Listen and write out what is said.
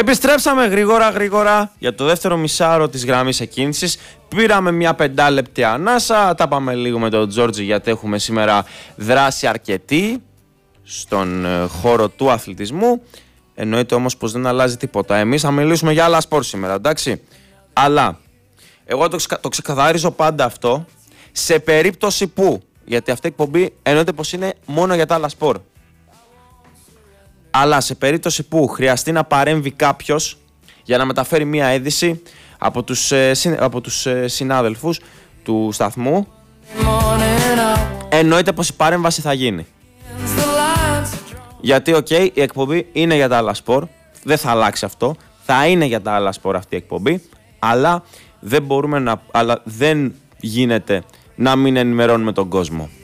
Επιστρέψαμε γρήγορα για το δεύτερο μισάωρο της γραμμής εκκίνησης. Πήραμε μια 5λεπτή ανάσα. Τα πάμε λίγο με τον Τζόρτζι γιατί έχουμε σήμερα δράση αρκετή στον χώρο του αθλητισμού. Εννοείται όμως πως δεν αλλάζει τίποτα. Εμείς θα μιλήσουμε για άλλα σπορ σήμερα, εντάξει. Αλλά εγώ το ξεκαθαρίζω πάντα αυτό σε περίπτωση που, γιατί αυτή η εκπομπή εννοείται πως είναι μόνο για τα άλλα σπορ. Αλλά σε περίπτωση που χρειαστεί να παρέμβει κάποιος για να μεταφέρει μία είδηση από τους συνάδελφους του σταθμού, εννοείται πως η παρέμβαση θα γίνει. Γιατί, η εκπομπή είναι για τα άλλα σπορ, δεν θα αλλάξει αυτό, θα είναι για τα άλλα σπορ αυτή η εκπομπή, αλλά δεν γίνεται να μην ενημερώνουμε τον κόσμο.